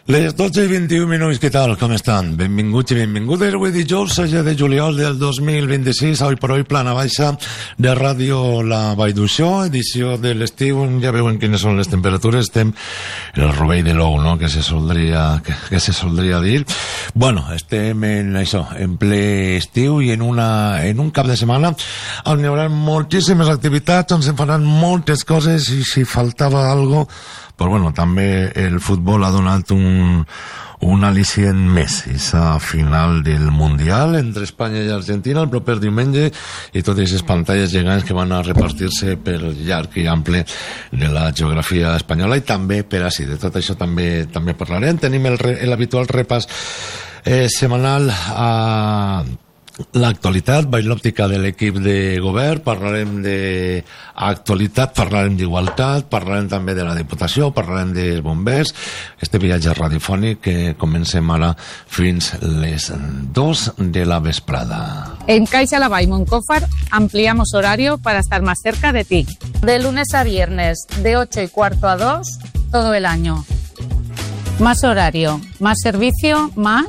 Les 12:21, ¿qué tal? ¿Cómo están? Benvinguts i benvingudes. Avui dijous, 6 de juliol del 2026, hoy por hoy, plana baixa de ràdio La Vall d'Uixó, edició de l'estiu. Ja veuen quines són les temperatures. Estem en el rovell de l'ou, no?, que se soldria dir. Bueno, estem en això, en ple estiu, i en un cap de setmana on hi haurà moltíssimes activitats, on se'n faran moltes coses, i si faltava algo, però bueno, també el futbol ha donat un al·licient més. És a final del Mundial entre Espanya i Argentina el proper diumenge, i totes aquestes pantalles gegants que van a repartir-se per llarg i ample de la geografia espanyola, i també per així. De tot això també parlarem. Tenim l'habitual repàs setmanal a l'actualitat, baix l'òptica de l'equip de govern. Parlarem d'actualitat, parlarem d'igualtat, parlarem també de la Diputació, parlarem dels bombers. Este viatge radiofònic que comencem ara fins les 2 de la vesprada. En Caixa La Vall Moncófar ampliamos horario para estar más cerca de ti. De lunes a viernes, de 8:15 a 2, todo el año. Más horario, más servicio, más...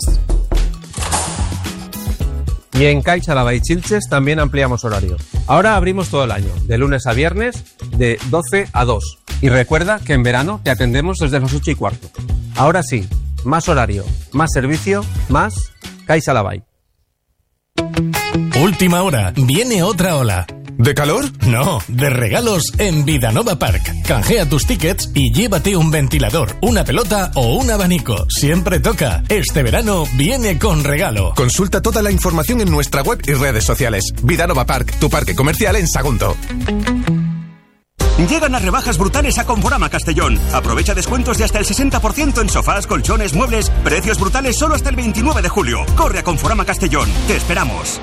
Y en Caixa La Vall Xilxes también ampliamos horario. Ahora abrimos todo el año, de lunes a viernes, de 12 a 2. Y recuerda que en verano te atendemos desde las 8:15. Ahora sí, más horario, más servicio, más Caixa La Vall. Última hora, viene otra ola. ¿De calor? No, de regalos en Vidanova Park. Canjea tus tickets y llévate un ventilador, una pelota o un abanico. Siempre toca. Este verano viene con regalo. Consulta toda la información en nuestra web y redes sociales. Vidanova Park, tu parque comercial en Sagunto. Llegan las rebajas brutales a Conforama Castellón. Aprovecha descuentos de hasta el 60% en sofás, colchones, muebles. Precios brutales solo hasta el 29 de julio. Corre a Conforama Castellón. Te esperamos.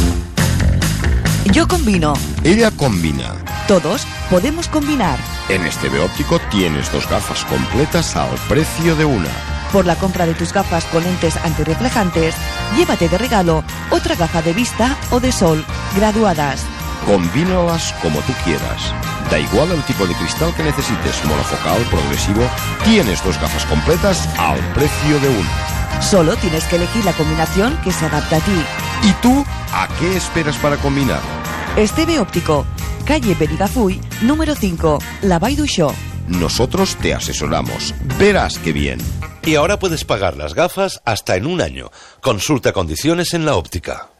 Yo combino. Ella combina. Todos podemos combinar. En Esteve Óptico tienes 2 gafas completas al precio de una. Por la compra de tus gafas con lentes antirreflejantes, llévate de regalo otra gafa de vista o de sol, graduadas. Combínalas como tú quieras. Da igual el tipo de cristal que necesites, monofocal, progresivo, tienes 2 gafas completas al precio de una. Solo tienes que elegir la combinación que se adapta a ti. ¿Y tú a qué esperas para combinar? Esteve Óptico, calle Benigazuy, número 5, La Vall d'Uixó. Nosotros te asesoramos. Verás qué bien. Y ahora puedes pagar las gafas hasta en un año. Consulta condiciones en la óptica.